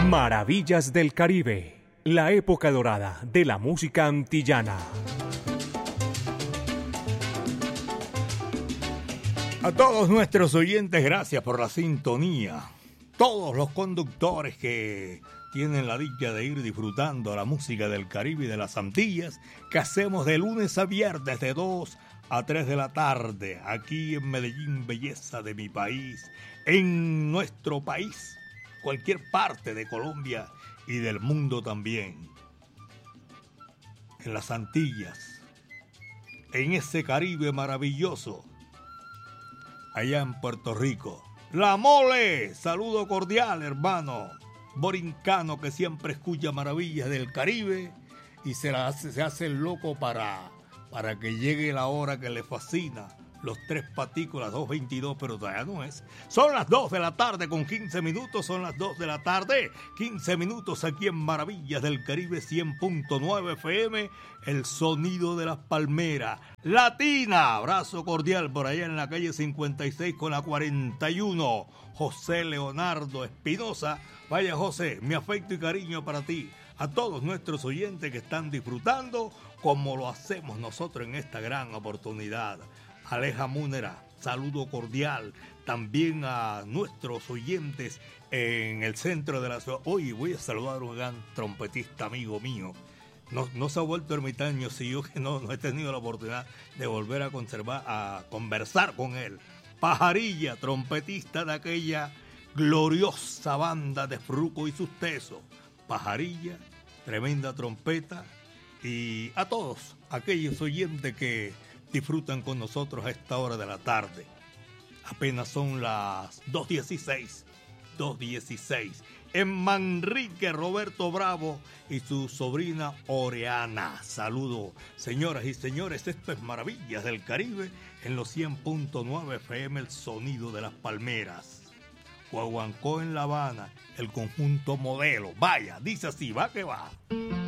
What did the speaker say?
Maravillas del Caribe, la época dorada de la música antillana. A todos nuestros oyentes, gracias por la sintonía. Todos los conductores que tienen la dicha de ir disfrutando la música del Caribe y de las Antillas, que hacemos de lunes a viernes de 2 a 3 de la tarde, aquí en Medellín, belleza de mi país, en nuestro país, cualquier parte de Colombia y del mundo también, en las Antillas, en ese Caribe maravilloso, allá en Puerto Rico. La Mole, saludo cordial, hermano borincano que siempre escucha maravillas del Caribe y se hace el loco para que llegue la hora que le fascina. Los tres paticos, las 2:22, pero todavía no es. Son las 2 de la tarde con 15 minutos, son las 2 de la tarde, 15 minutos aquí en Maravillas del Caribe 100.9 FM, el sonido de las palmeras. Latina, abrazo cordial por allá en la calle 56 con la 41. José Leonardo Espinosa. Vaya José, mi afecto y cariño para ti. A todos nuestros oyentes que están disfrutando como lo hacemos nosotros en esta gran oportunidad. Aleja Múnera, saludo cordial. También a nuestros oyentes en el centro de la ciudad. Hoy voy a saludar a un gran trompetista amigo mío. No se ha vuelto ermitaño, si yo que no he tenido la oportunidad de volver a conversar con él. Pajarilla, trompetista de aquella gloriosa banda de Fruco y sus Tesos. Pajarilla, tremenda trompeta. Y a todos aquellos oyentes que disfrutan con nosotros a esta hora de la tarde. Apenas son las 2:16. En Manrique, Roberto Bravo y su sobrina Oreana. Saludo, señoras y señores. Esto es Maravillas del Caribe en los 100.9 FM, el sonido de las palmeras. Guaguancó en La Habana, el conjunto Modelo. Vaya, dice así, va que va.